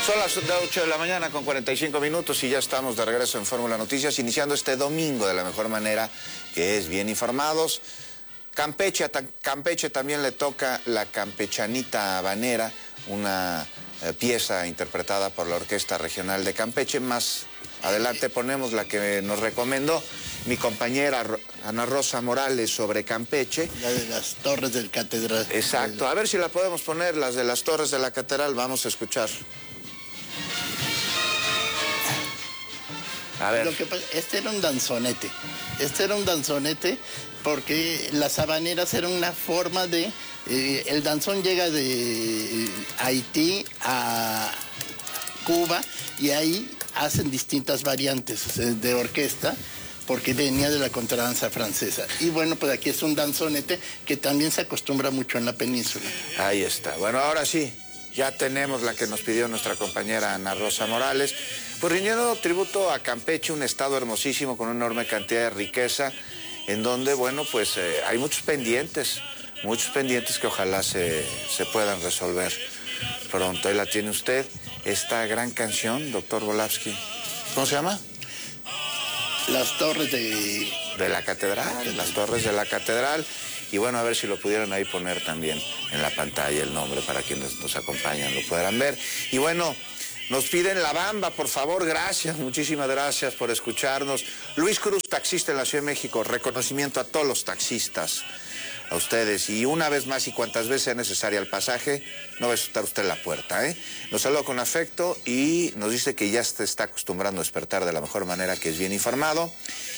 Son las 8 de la mañana con 45 minutos y ya estamos de regreso en Fórmula Noticias, iniciando este domingo de la mejor manera, que es bien informados. Campeche también le toca la Campechanita Habanera, una pieza interpretada por la Orquesta Regional de Campeche. Más adelante ponemos la que nos recomendó mi compañera Ana Rosa Morales sobre Campeche. La de las Torres del Catedral. Exacto, a ver si la podemos poner, las de las Torres de la Catedral, vamos a escuchar. A ver. Lo que pasa, este era un danzonete porque las habaneras eran una forma de... el danzón llega de Haití a Cuba y ahí hacen distintas variantes de orquesta porque venía de la contradanza francesa. Y bueno, pues aquí es un danzonete que también se acostumbra mucho en la península. Ahí está. Bueno, ahora sí, ya tenemos la que nos pidió nuestra compañera Ana Rosa Morales. Pues rindiendo tributo a Campeche, un estado hermosísimo con una enorme cantidad de riqueza, en donde, bueno, pues hay muchos pendientes que ojalá se puedan resolver pronto. Ahí la tiene usted, esta gran canción, doctor Volavsky. ¿Cómo se llama? Las Torres de la Catedral, las Torres de la Catedral. Y bueno, a ver si lo pudieran ahí poner también en la pantalla el nombre para quienes nos acompañan, lo podrán ver. Y bueno, nos piden La Bamba, por favor, gracias, muchísimas gracias por escucharnos. Luis Cruz, taxista en la Ciudad de México, reconocimiento a todos los taxistas, a ustedes. Y una vez más y cuantas veces sea necesaria el pasaje, no va a asustar usted la puerta, ¿eh? Nos saluda con afecto y nos dice que ya se está acostumbrando a despertar de la mejor manera, que es bien informado.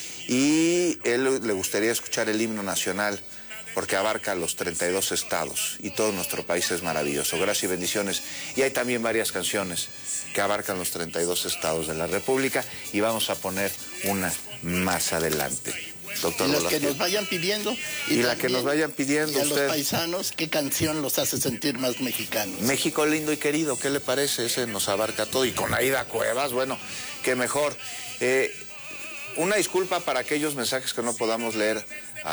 Y él le gustaría escuchar el himno nacional, porque abarca los 32 estados y todo nuestro país es maravilloso. Gracias y bendiciones. Y hay también varias canciones que abarcan los 32 estados de la República y vamos a poner una más adelante. Doctor y los que nos vayan pidiendo. Y la que nos vayan pidiendo y a usted. Los paisanos, ¿qué canción los hace sentir más mexicanos? México lindo y querido, ¿qué le parece? Ese nos abarca todo. Y con Aida Cuevas, bueno, qué mejor. Una disculpa para aquellos mensajes que no podamos leer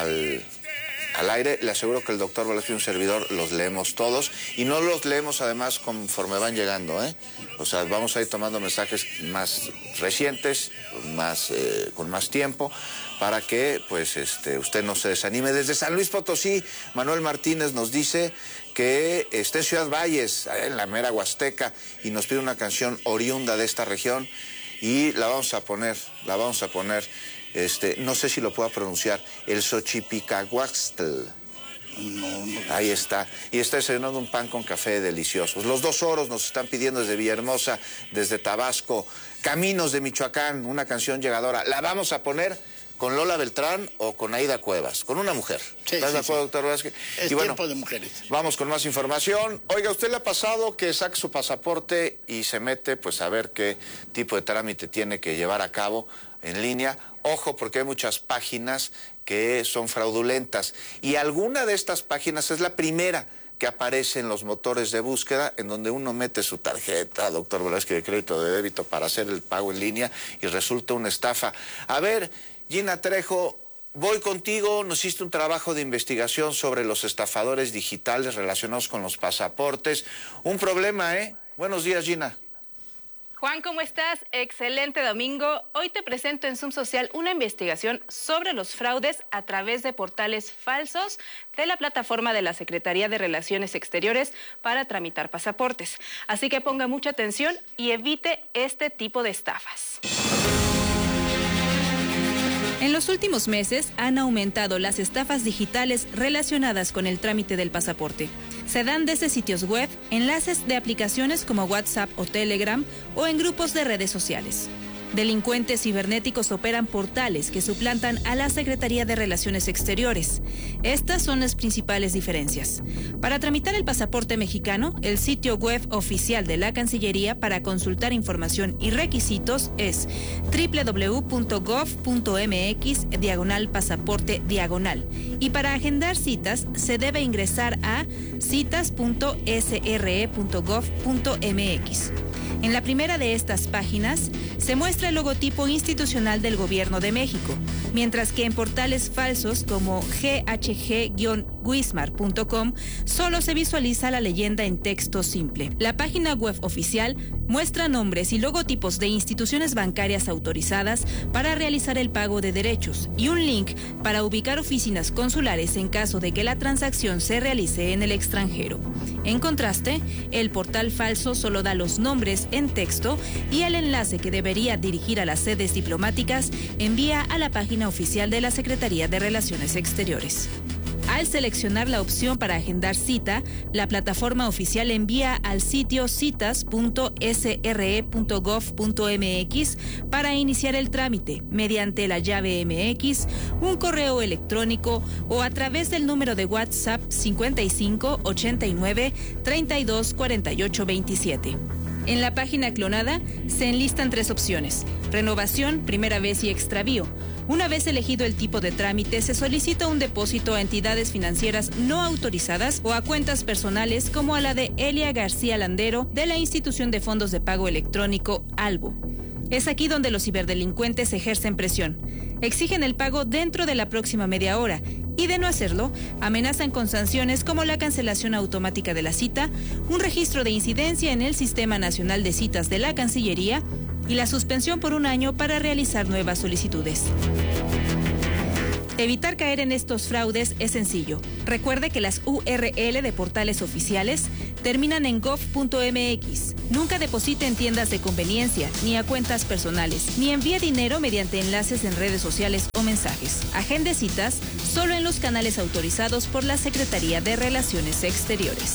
al aire. Le aseguro que el doctor Volavsky y un servidor los leemos todos y no los leemos además conforme van llegando, ¿eh? O sea, vamos a ir tomando mensajes más recientes, con más tiempo, para que pues usted no se desanime. Desde San Luis Potosí, Manuel Martínez nos dice que está en Ciudad Valles, en la mera Huasteca, y nos pide una canción oriunda de esta región y la vamos a poner. No sé si lo puedo pronunciar, el Xochipicahuaxtl. No. Ahí está. Y está desayunando un pan con café deliciosos. Los Dos Oros nos están pidiendo desde Villahermosa, desde Tabasco, Caminos de Michoacán, una canción llegadora. La vamos a poner con Lola Beltrán o con Aida Cuevas, con una mujer. ¿Estás de acuerdo, doctor Volavsky? Es tiempo de mujeres. Vamos con más información. Oiga, ¿usted le ha pasado que saque su pasaporte y se mete pues a ver qué tipo de trámite tiene que llevar a cabo en línea? Ojo, porque hay muchas páginas que son fraudulentas y alguna de estas páginas es la primera que aparece en los motores de búsqueda, en donde uno mete su tarjeta, doctor Volavsky, de crédito, de débito para hacer el pago en línea y resulta una estafa. A ver, Gina Trejo, voy contigo. Nos hiciste un trabajo de investigación sobre los estafadores digitales relacionados con los pasaportes. Un problema, ¿eh? Buenos días, Gina. Juan, ¿cómo estás? Excelente domingo. Hoy te presento en Zoom Social una investigación sobre los fraudes a través de portales falsos de la plataforma de la Secretaría de Relaciones Exteriores para tramitar pasaportes. Así que ponga mucha atención y evite este tipo de estafas. En los últimos meses han aumentado las estafas digitales relacionadas con el trámite del pasaporte. Se dan desde sitios web, enlaces de aplicaciones como WhatsApp o Telegram o en grupos de redes sociales. Delincuentes cibernéticos operan portales que suplantan a la Secretaría de Relaciones Exteriores. Estas son las principales diferencias. Para tramitar el pasaporte mexicano, el sitio web oficial de la Cancillería para consultar información y requisitos es www.gov.mx/pasaporte/. Y para agendar citas, se debe ingresar a citas.sre.gov.mx. En la primera de estas páginas se muestra el logotipo institucional del Gobierno de México, mientras que en portales falsos como ghg-wismar.com solo se visualiza la leyenda en texto simple. La página web oficial muestra nombres y logotipos de instituciones bancarias autorizadas para realizar el pago de derechos y un link para ubicar oficinas consulares en caso de que la transacción se realice en el extranjero. En contraste, el portal falso solo da los nombres en texto y el enlace que debería dirigir a las sedes diplomáticas envía a la página oficial de la Secretaría de Relaciones Exteriores. Al seleccionar la opción para agendar cita, la plataforma oficial envía al sitio citas.sre.gov.mx para iniciar el trámite mediante la llave MX, un correo electrónico o a través del número de WhatsApp 55 89 32 48 27. En la página clonada se enlistan 3 opciones: renovación, primera vez y extravío. Una vez elegido el tipo de trámite, se solicita un depósito a entidades financieras no autorizadas o a cuentas personales como a la de Elia García Landero de la Institución de Fondos de Pago Electrónico ALBO. Es aquí donde los ciberdelincuentes ejercen presión. Exigen el pago dentro de la próxima media hora y, de no hacerlo, amenazan con sanciones como la cancelación automática de la cita, un registro de incidencia en el Sistema Nacional de Citas de la Cancillería y la suspensión por 1 año para realizar nuevas solicitudes. Evitar caer en estos fraudes es sencillo. Recuerde que las URL de portales oficiales terminan en gov.mx. Nunca deposite en tiendas de conveniencia, ni a cuentas personales, ni envíe dinero mediante enlaces en redes sociales o mensajes. Agende citas solo en los canales autorizados por la Secretaría de Relaciones Exteriores.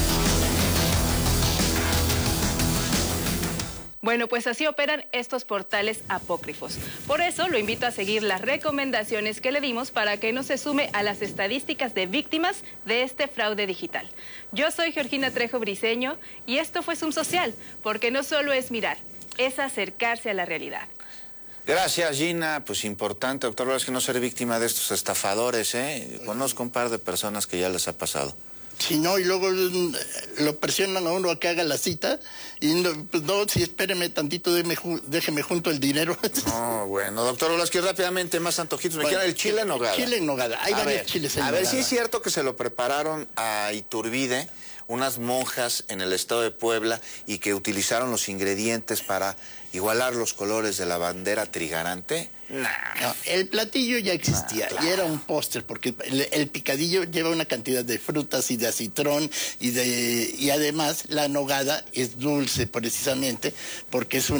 Bueno, pues así operan estos portales apócrifos. Por eso lo invito a seguir las recomendaciones que le dimos para que no se sume a las estadísticas de víctimas de este fraude digital. Yo soy Georgina Trejo Briceño y esto fue Zoom Social, porque no solo es mirar, es acercarse a la realidad. Gracias, Gina. Pues importante, doctor, es que no ser víctima de estos estafadores, ¿eh? Conozco un par de personas que ya les ha pasado. Si no, y luego lo presionan a uno a que haga la cita, y no, pues no, si espéreme tantito, déjeme junto el dinero. No, bueno, doctor Olaski, rápidamente, más antojitos. Me queda el chile en nogada. Chile en nogada, hay varios chiles en nogada. A ver, sí es cierto que se lo prepararon a Iturbide unas monjas en el estado de Puebla y que utilizaron los ingredientes para igualar los colores de la bandera trigarante. No, el platillo ya existía, y era un póster, porque el picadillo lleva una cantidad de frutas y de acitrón y además la nogada es dulce precisamente porque es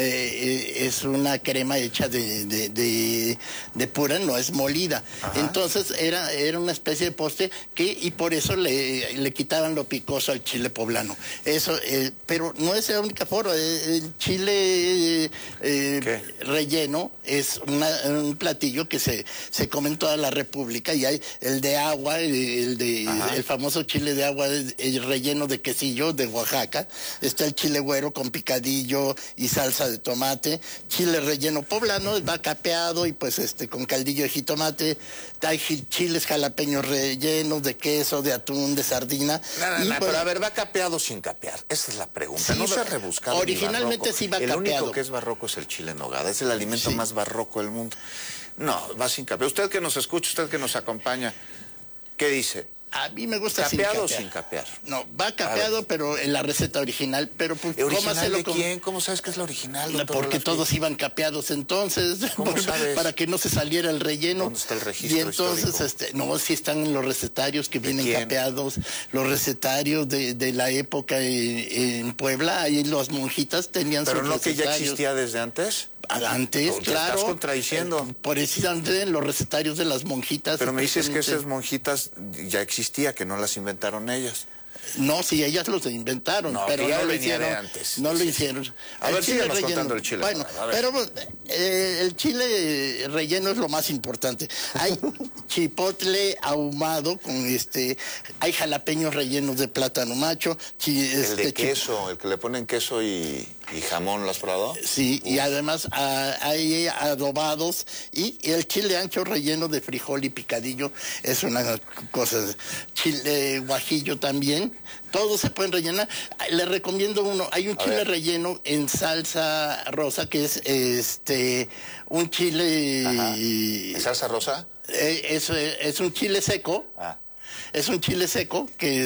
una crema hecha de pura, no es molida. Ajá. Entonces era una especie de postre y por eso le quitaban lo picoso al chile poblano. Eso, pero no es la única forma. El chile relleno es un platillo que se come en toda la República, y hay el de agua, el famoso chile de agua, el relleno de quesillo de Oaxaca. Está el chile güero con picadillo y salsa de tomate. Chile relleno poblano, va capeado y pues con caldillo de jitomate. Hay chiles jalapeños rellenos de queso, de atún, de sardina. Pero a ver, ¿va capeado sin capear? Esa es la pregunta. Sí, no se ha rebuscado. Originalmente sí va capeado. El único que es barroco es el chile en nogada. Es el alimento más barroco del mundo. No, va sin capear. Usted que nos escucha, usted que nos acompaña, ¿qué dice? A mí me gusta ¿Capeado o sin capear? No, va capeado, pero en la receta original. Pero pues, ¿original de quién? ¿Cómo sabes que es la original, doctor? Porque todos iban capeados entonces. ¿Cómo sabes? Para que no se saliera el relleno. ¿Dónde está el registro? Y entonces, no, sí están en los recetarios que vienen capeados. Los recetarios de la época en Puebla, ahí las monjitas tenían sus recetarios. ¿Pero no que ya existía desde antes? Antes, claro. Estás contradiciendo. Precisamente en los recetarios de las monjitas. Pero me dices que esas monjitas ya existía, que no las inventaron ellas. No, sí, ellas los inventaron, pero no lo hicieron. Antes. No lo hicieron. A ver, síguenos contando el chile. Bueno, pero el chile relleno es lo más importante. Hay chipotle ahumado con hay jalapeños rellenos de plátano macho. El de queso, el que le ponen queso y jamón, ¿lo has probado? Sí, y además hay adobados y el chile ancho relleno de frijol y picadillo es una cosa. Chile guajillo también. Todos se pueden rellenar. Le recomiendo uno. Hay un chile relleno en salsa rosa que es un chile. ¿En salsa rosa? Es un chile seco. Es un chile seco que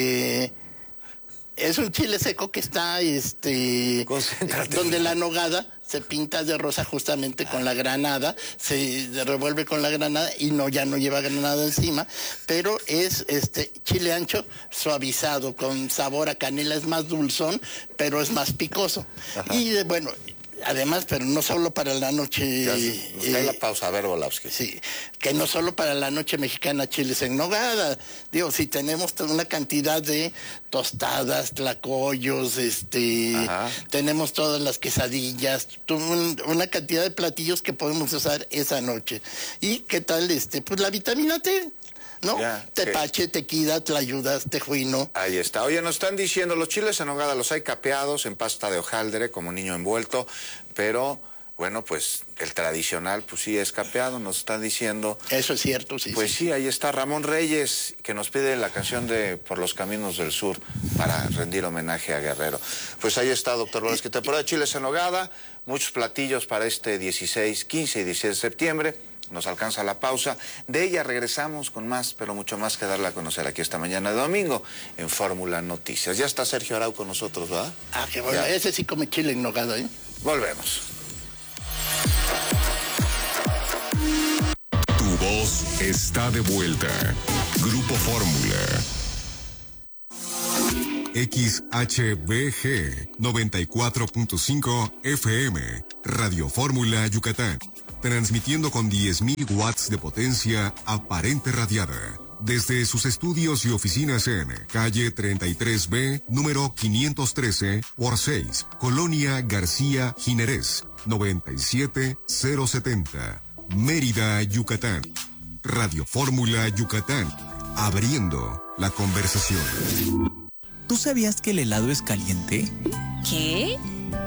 es un chile seco que está Concéntrate. donde la nogada se pinta de rosa justamente con la granada, se revuelve con la granada y ya no lleva granada encima, pero es chile ancho suavizado con sabor a canela, es más dulzón, pero es más picoso. Y bueno, además, pero no solo para la noche. La pausa, a ver, Volavsky. Sí, que no solo para la noche mexicana chiles en nogada. Digo, si tenemos una cantidad de tostadas, tlacoyos, tenemos todas las quesadillas, una cantidad de platillos que podemos usar esa noche. ¿Y qué tal pues la vitamina T? ¿No? Tepache, tequila, tlayudas, tejuino. Ahí está. Oye, nos están diciendo, los chiles en nogada los hay capeados en pasta de hojaldre, como niño envuelto, pero, bueno, pues el tradicional, pues sí es capeado, nos están diciendo. Eso es cierto, sí. Pues sí, ahí está Ramón Reyes, que nos pide la canción de Por los Caminos del Sur para rendir homenaje a Guerrero. Pues ahí está, doctor Volavsky, temporada de chiles en nogada, muchos platillos para este 16, 15 y 16 de septiembre. Nos alcanza la pausa. De ella regresamos con más, pero mucho más que darle a conocer aquí esta mañana de domingo en Fórmula Noticias. Ya está Sergio Arau con nosotros, ¿verdad? Qué bueno. Ya. Ese sí come chile en nogada, ¿eh? Volvemos. Tu voz está de vuelta. Grupo Fórmula. XHBG 94.5 FM. Radio Fórmula Yucatán. Transmitiendo con 10.000 watts de potencia aparente radiada. Desde sus estudios y oficinas en calle 33B, número 513 por 6, Colonia García Jiménez, 97070, Mérida, Yucatán. Radio Fórmula Yucatán, abriendo la conversación. ¿Tú sabías que el helado es caliente? ¿Qué?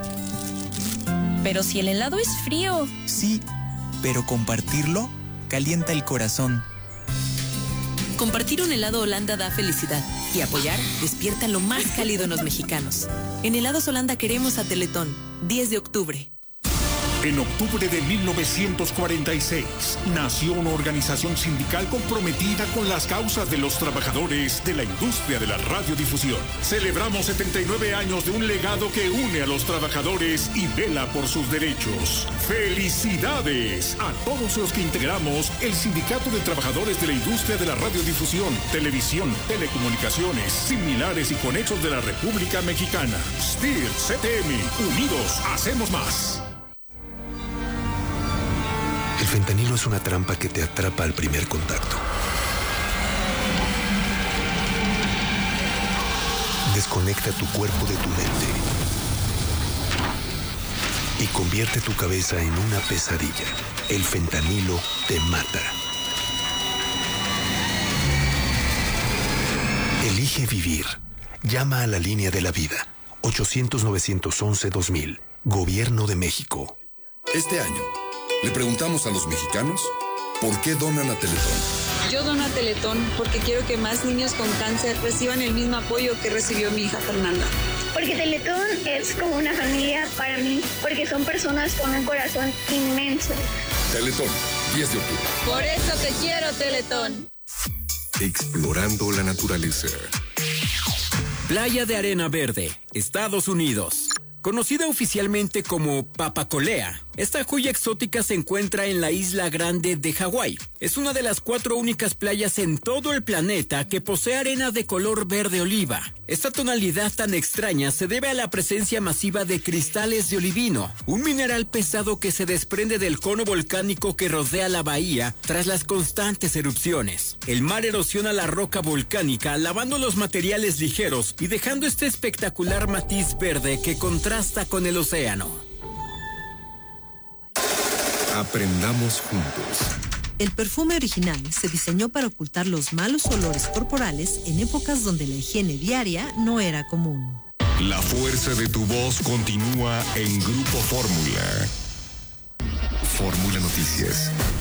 Pero si el helado es frío. Sí, pero compartirlo calienta el corazón. Compartir un helado Holanda da felicidad y apoyar despierta lo más cálido en los mexicanos. En Helados Holanda queremos a Teletón, 10 de octubre. En octubre de 1946, nació una organización sindical comprometida con las causas de los trabajadores de la industria de la radiodifusión. Celebramos 79 años de un legado que une a los trabajadores y vela por sus derechos. ¡Felicidades a todos los que integramos el Sindicato de Trabajadores de la Industria de la Radiodifusión, Televisión, Telecomunicaciones, similares y conexos de la República Mexicana! STIR, CTM, unidos, hacemos más. El fentanilo es una trampa que te atrapa al primer contacto. Desconecta tu cuerpo de tu mente y convierte tu cabeza en una pesadilla. El fentanilo te mata. Elige vivir. Llama a la línea de la vida. 800-911-2000. Gobierno de México. Este año le preguntamos a los mexicanos por qué donan a Teletón. Yo dono a Teletón porque quiero que más niños con cáncer reciban el mismo apoyo que recibió mi hija Fernanda. Porque Teletón es como una familia para mí, porque son personas con un corazón inmenso. Teletón, 10 de octubre. Por eso te quiero, Teletón. Explorando la naturaleza. Playa de Arena Verde, Estados Unidos. Conocida oficialmente como Papacolea, esta joya exótica se encuentra en la isla Grande de Hawái. Es una de las 4 únicas playas en todo el planeta que posee arena de color verde oliva. Esta tonalidad tan extraña se debe a la presencia masiva de cristales de olivino, un mineral pesado que se desprende del cono volcánico que rodea la bahía tras las constantes erupciones. El mar erosiona la roca volcánica, lavando los materiales ligeros y dejando este espectacular matiz verde que contrasta con el océano. Aprendamos juntos. El perfume original se diseñó para ocultar los malos olores corporales en épocas donde la higiene diaria no era común. La fuerza de tu voz continúa en Grupo Fórmula. Fórmula Noticias.